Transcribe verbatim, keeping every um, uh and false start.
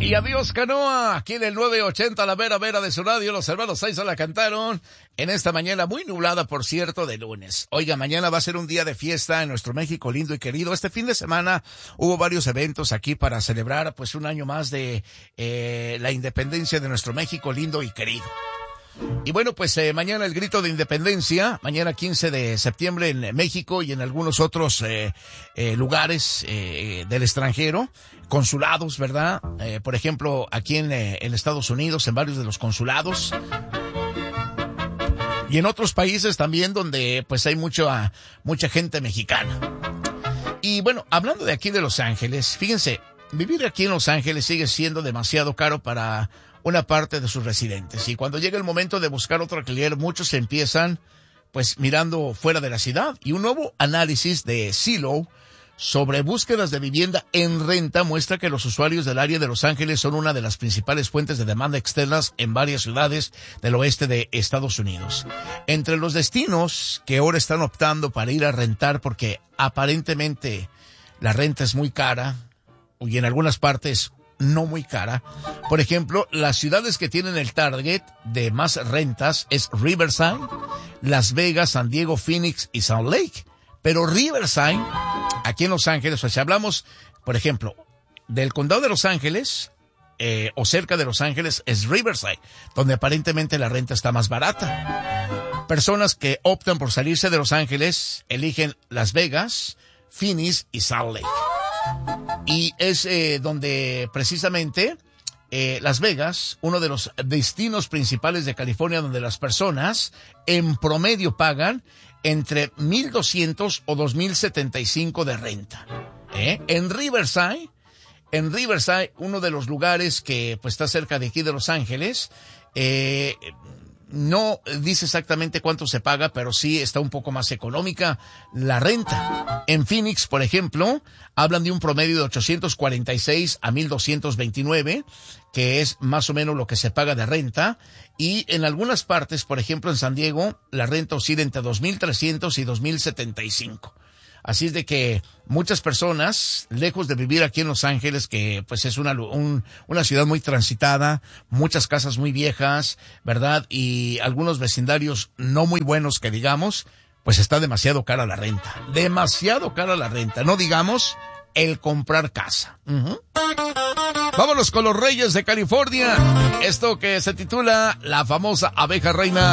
Y adiós Canoa, aquí en el nueve ochenta, la vera vera de su radio, los hermanos Saiza la cantaron en esta mañana muy nublada, por cierto, de lunes. Oiga, mañana va a ser un día de fiesta en nuestro México lindo y querido. Este fin de semana hubo varios eventos aquí para celebrar pues un año más de eh, la independencia de nuestro México lindo y querido. Y bueno, pues eh, mañana el grito de independencia, mañana quince de septiembre en México y en algunos otros eh, eh, lugares eh, del extranjero, consulados, ¿verdad? Eh, por ejemplo, aquí en, eh, en Estados Unidos, en varios de los consulados. Y en otros países también donde pues hay mucha, mucha gente mexicana. Y bueno, hablando de aquí de Los Ángeles, fíjense, vivir aquí en Los Ángeles sigue siendo demasiado caro para una parte de sus residentes. Y cuando llega el momento de buscar otro alquiler, muchos se empiezan pues mirando fuera de la ciudad. Y un nuevo análisis de Zillow sobre búsquedas de vivienda en renta muestra que los usuarios del área de Los Ángeles son una de las principales fuentes de demanda externas en varias ciudades del oeste de Estados Unidos. Entre los destinos que ahora están optando para ir a rentar porque aparentemente la renta es muy cara y en algunas partes no muy cara. Por ejemplo, las ciudades que tienen el target de más rentas es Riverside, Las Vegas, San Diego, Phoenix y Salt Lake. Pero Riverside, aquí en Los Ángeles, o sea, si hablamos, por ejemplo, del condado de Los Ángeles, eh, o cerca de Los Ángeles, es Riverside, donde aparentemente la renta está más barata. Personas que optan por salirse de Los Ángeles eligen Las Vegas, Phoenix y Salt Lake. Y es eh, donde precisamente eh, Las Vegas, uno de los destinos principales de California, donde las personas en promedio pagan entre mil doscientos o dos mil setenta y cinco de renta. ¿Eh? En Riverside, en Riverside, uno de los lugares que pues está cerca de aquí de Los Ángeles, eh, no dice exactamente cuánto se paga, pero sí está un poco más económica la renta. En Phoenix, por ejemplo, hablan de un promedio de ochocientos cuarenta y seis a mil doscientos veintinueve, que es más o menos lo que se paga de renta. Y en algunas partes, por ejemplo en San Diego, la renta oscila entre dos mil trescientos y dos mil setenta y cinco. Así es de que muchas personas, lejos de vivir aquí en Los Ángeles, que pues es una, un, una ciudad muy transitada, muchas casas muy viejas, ¿verdad? Y algunos vecindarios no muy buenos que digamos, pues está demasiado cara la renta. Demasiado cara la renta. No digamos el comprar casa. Uh-huh. Vámonos con los Reyes de California. Esto que se titula La famosa abeja reina.